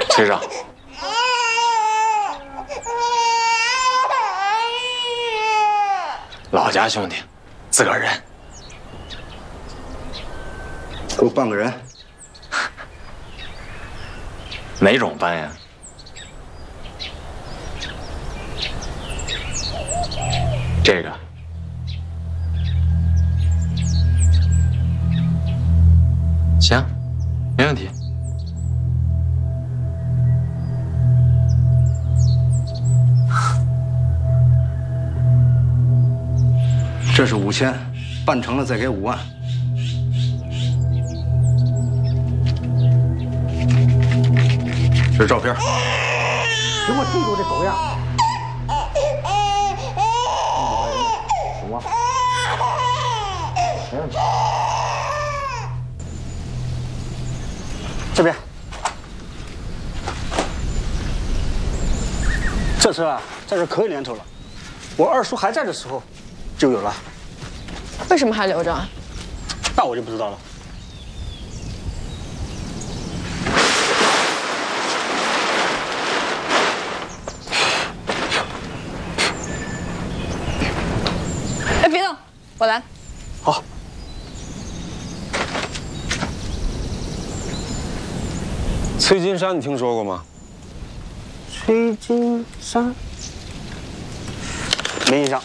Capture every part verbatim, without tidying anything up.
吹上。老家兄弟，自个儿人。 给我搬个人。 哪种搬呀？这个。行，没问题。 这是五千，办成了再给五万。这是照片， 给我记住这狗样。懂吗？没问题。这边，这车啊，在这可有年头了。我二叔还在的时候。 就有了， 为什么还留着？ 那我就不知道了。 哎，别动，我来。 好。 崔金山，你听说过吗？ 崔金山，没印象。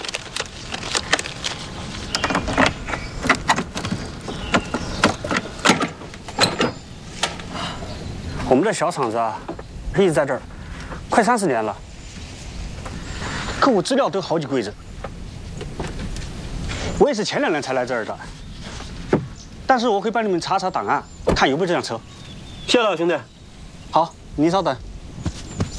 我们这小厂子啊，一直在这儿，快三十年了。客户资料都好几柜子。我也是前两年才来这儿的，但是我可以帮你们查查档案，看有没有这辆车。 谢了，兄弟。 好，你稍等。